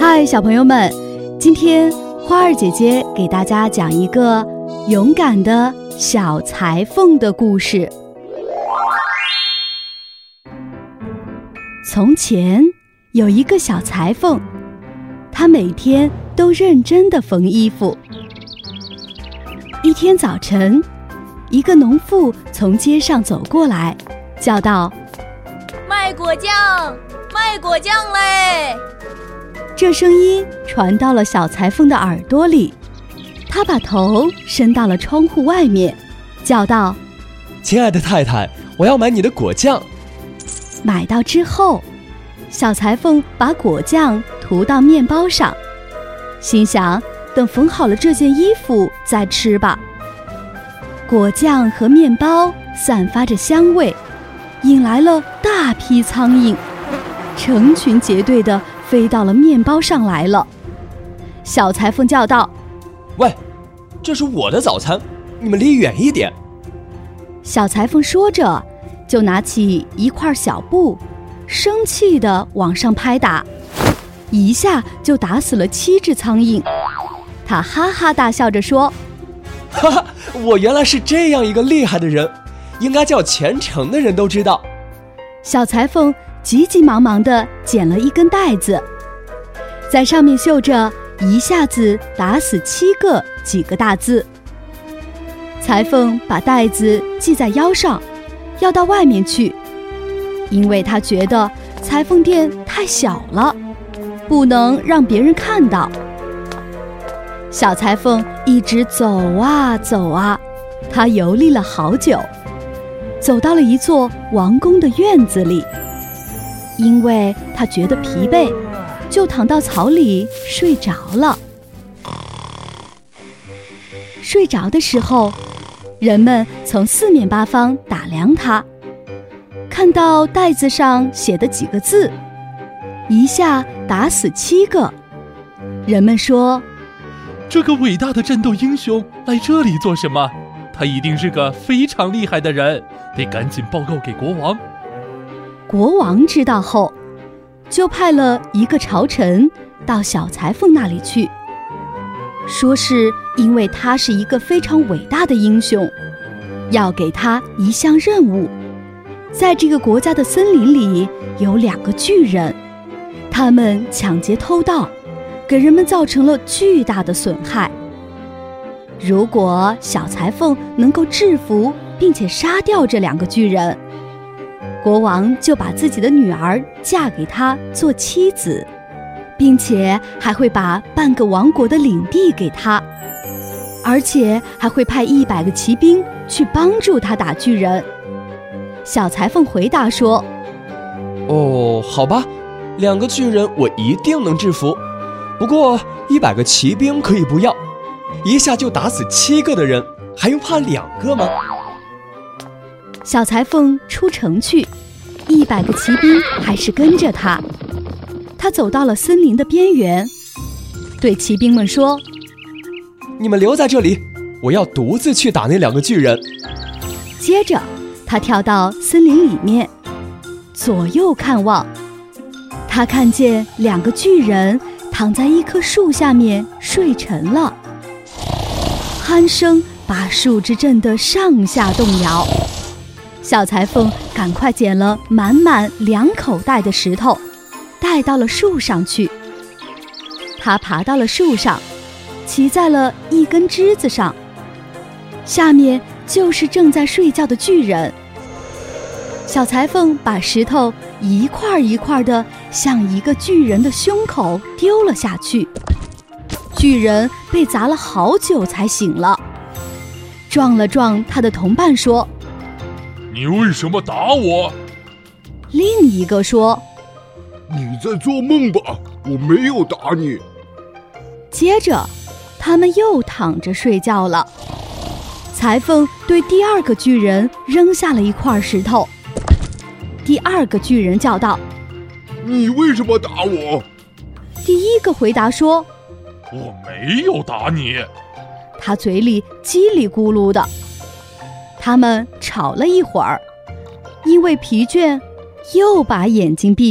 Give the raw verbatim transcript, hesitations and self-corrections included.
嗨，小朋友们，今天花儿姐姐给大家讲一个勇敢的小裁缝的故事。从前有一个小裁缝，他每天都认真地缝衣服。一天早晨，一个农妇从街上走过来，叫道： 卖果酱，卖果酱嘞！ 这声音传到了小裁缝的耳朵里，他把头伸到了窗户外面，叫道： 亲爱的太太，我要买你的果酱。 买到之后，小裁缝把果酱涂到面包上，心想等缝好了这件衣服再吃吧。果酱和面包散发着香味，引来了大批苍蝇，成群结队地飞到了面包上来了。小裁缝叫道： 喂，这是我的早餐，你们离远一点。 小裁缝说着，就拿起一块小布，生气地往上拍打，一下就打死了七只苍蝇。他哈哈大笑着说： 哈哈，我原来是这样一个厉害的人，应该叫全城的人都知道。 小裁缝急急忙忙地捡了一根带子，在上面绣着一下子打死七个几个大字。裁缝把带子系在腰上，要到外面去，因为他觉得裁缝店太小了，不能让别人看到。小裁缝一直走啊走啊，他游历了好久，走到了一座王宫的院子里。因为他觉得疲惫，就躺到草里睡着了。睡着的时候，人们从四面八方打量他，看到袋子上写的几个字，一下打死七个。人们说， 这个伟大的战斗英雄来这里做什么？他一定是个非常厉害的人，得赶紧报告给国王。 国王知道后，就派了一个朝臣到小裁缝那里去，说是因为他是一个非常伟大的英雄，要给他一项任务。在这个国家的森林里有两个巨人，他们抢劫偷盗，给人们造成了巨大的损害。如果小裁缝能够制服并且杀掉这两个巨人，国王就把自己的女儿嫁给他做妻子，并且还会把半个王国的领地给他，而且还会派一百个骑兵去帮助他打巨人。小裁缝回答说： 哦，好吧，两个巨人我一定能制服，不过一百个骑兵可以不要，一下就打死七个的人，还用怕两个吗？ 小裁缝出城去，一百个骑兵还是跟着他。他走到了森林的边缘，对骑兵们说： 你们留在这里，我要独自去打那两个巨人。 接着他跳到森林里面，左右看望，他看见两个巨人躺在一棵树下面睡沉了，鼾声把树枝震得上下动摇。小裁缝赶快捡了满满两口袋的石头，带到了树上去。他爬到了树上，骑在了一根枝子上，下面就是正在睡觉的巨人。小裁缝把石头一块一块地向一个巨人的胸口丢了下去，巨人被砸了好久才醒了，撞了撞他的同伴说： 你为什么打我？ 另一个说： 你在做梦吧，我没有打你。 接着他们又躺着睡觉了。裁缝对第二个巨人扔下了一块石头，第二个巨人叫道： 你为什么打我？ 第一个回答说： 我没有打你。 他嘴里叽里咕噜的。他们吵了一会儿，因为疲倦，又把眼睛闭